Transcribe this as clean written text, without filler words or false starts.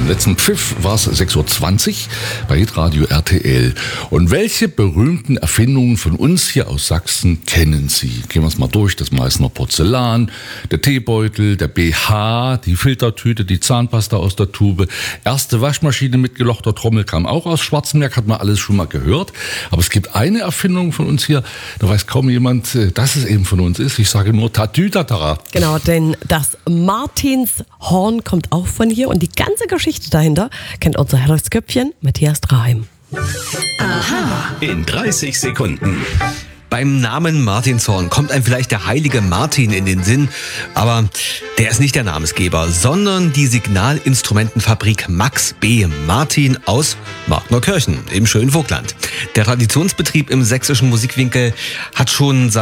letzten Pfiff war es 6.20 Uhr bei Hitradio RTL. Und welche berühmten Erfindungen von uns hier aus Sachsen kennen Sie? Gehen wir es mal durch. Das Meißner Porzellan, der Teebeutel, der BH, die Filtertüte, die Zahnpasta aus der Tube. Erste Waschmaschine mit gelochter Trommel kam auch aus Schwarzenberg, hat man alles schon mal gehört. Aber es gibt eine Erfindung von uns hier, da weiß kaum jemand, dass es eben von uns ist. Ich sage nur Tatütata. Genau, denn das Martinshorn kommt auch von hier und die ganze Geschichte dahinter kennt unser Herrschköpfchen Matthias Draheim. Aha. In 30 Sekunden. Beim Namen Martinshorn kommt einem vielleicht der heilige Martin in den Sinn, aber der ist nicht der Namensgeber, sondern die Signalinstrumentenfabrik Max B. Martin aus Marknerkirchen im schönen Vogtland. Der Traditionsbetrieb im sächsischen Musikwinkel hat schon